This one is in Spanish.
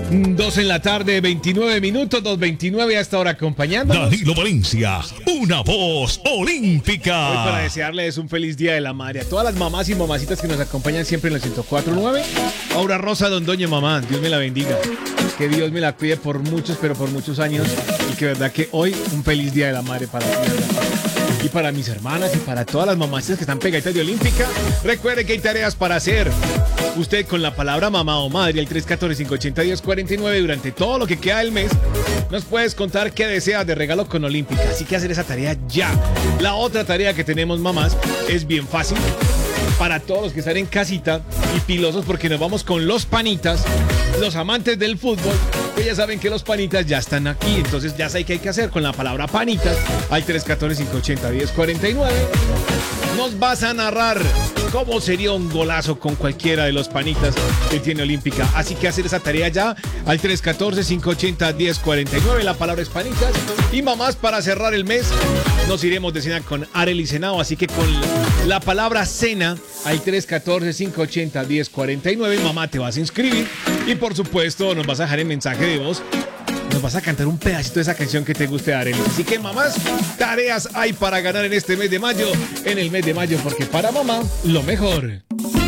2 en la tarde, 29 minutos, 2:29 hasta ahora acompañándonos. Danilo Valencia, una voz olímpica. Hoy para desearles un feliz Día de la Madre a todas las mamás y mamacitas que nos acompañan siempre en el 104.9. Aura Rosa Dondoño, mamá, Dios me la bendiga. Que Dios me la cuide por muchos, pero por muchos años. Y que verdad que hoy un feliz Día de la Madre para ti. Y para mis hermanas y para todas las mamacitas que están pegaditas de Olímpica. Recuerde que hay tareas para hacer. Usted con la palabra mamá o madre al 314-580-1049 durante todo lo que queda del mes nos puedes contar qué deseas de regalo con Olímpica. Así que hacer esa tarea ya. La otra tarea que tenemos, mamás, es bien fácil. Para todos los que están en casita y pilosos, porque nos vamos con los panitas, los amantes del fútbol, pues ya saben que los panitas ya están aquí. Entonces ya saben qué hay que hacer con la palabra panitas al 314-580-1049. Nos vas a narrar cómo sería un golazo con cualquiera de los panitas que tiene Olímpica. Así que hacer esa tarea ya al 314-580-1049. La palabra es panitas. Y mamás, para cerrar el mes, nos iremos de cena con Arely Senao. Así que con la palabra cena al 314-580-1049. Mamá, te vas a inscribir. Y por supuesto, nos vas a dejar el mensaje de voz. Nos vas a cantar un pedacito de esa canción que te guste, Arely. Así que, mamás, tareas hay para ganar en este mes de mayo. En el mes de mayo, porque para mamá, lo mejor.